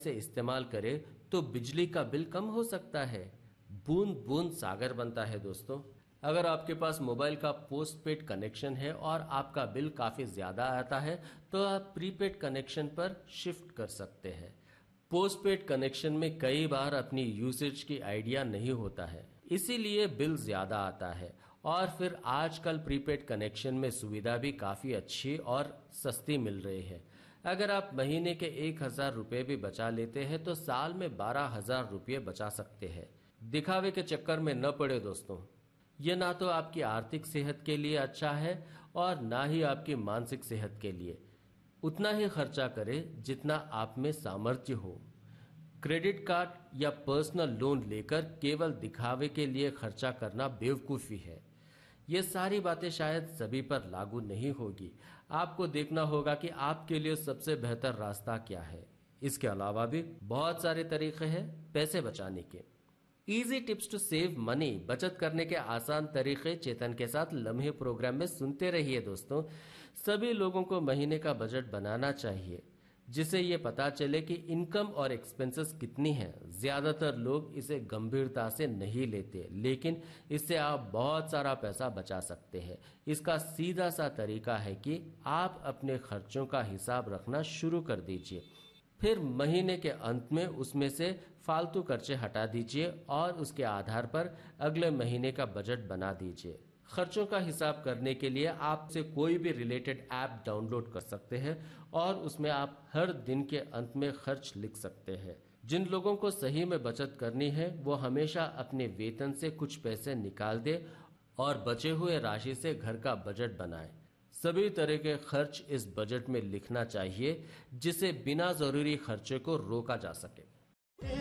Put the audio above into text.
से इस्तेमाल करें तो बिजली का बिल कम हो सकता है। बूंद बूंद सागर बनता है दोस्तों। अगर आपके पास मोबाइल का पोस्टपेड कनेक्शन है और आपका बिल काफी ज्यादा आता है तो आप प्रीपेड कनेक्शन पर शिफ्ट कर सकते हैं। पोस्टपेड कनेक्शन में कई बार अपनी यूसेज की आइडिया नहीं होता है, इसीलिए बिल ज्यादा आता है। और फिर आजकल प्रीपेड कनेक्शन में सुविधा भी काफी अच्छी और सस्ती मिल रही है। अगर आप महीने के 1,000 रुपए भी बचा लेते हैं तो साल में 12,000 रुपये बचा सकते हैं। दिखावे के चक्कर में न पड़े दोस्तों। ये ना तो आपकी आर्थिक सेहत के लिए अच्छा है और ना ही आपकी मानसिक सेहत के लिए। उतना ही खर्चा करें जितना आप में सामर्थ्य हो। क्रेडिट कार्ड या पर्सनल लोन लेकर केवल दिखावे के लिए खर्चा करना बेवकूफी है। ये सारी बातें शायद सभी पर लागू नहीं होगी। आपको देखना होगा कि आपके लिए सबसे बेहतर रास्ता क्या है। इसके अलावा भी बहुत सारे तरीके हैं पैसे बचाने के। Easy tips to save money, बचत करने के आसान तरीके चेतन के साथ लम्हे प्रोग्राम में सुनते रहिए दोस्तों। सभी लोगों को महीने का बजट बनाना चाहिए जिससे ये पता चले कि इनकम और एक्सपेंसेस कितनी है। ज्यादातर लोग इसे गंभीरता से नहीं लेते, लेकिन इससे आप बहुत सारा पैसा बचा सकते हैं। इसका सीधा सा तरीका है कि आप अपने खर्चों का हिसाब रखना शुरू कर दीजिए। फिर महीने के अंत में उसमें से फालतू खर्चे हटा दीजिए और उसके आधार पर अगले महीने का बजट बना दीजिए। खर्चों का हिसाब करने के लिए आपसे कोई भी रिलेटेड ऐप डाउनलोड कर सकते हैं और उसमें आप हर दिन के अंत में खर्च लिख सकते हैं। जिन लोगों को सही में बचत करनी है वो हमेशा अपने वेतन से कुछ पैसे निकाल दे और बचे हुए राशि से घर का बजट बनाए। सभी तरह के खर्च इस बजट में लिखना चाहिए जिससे बिना जरूरी खर्चे को रोका जा सके।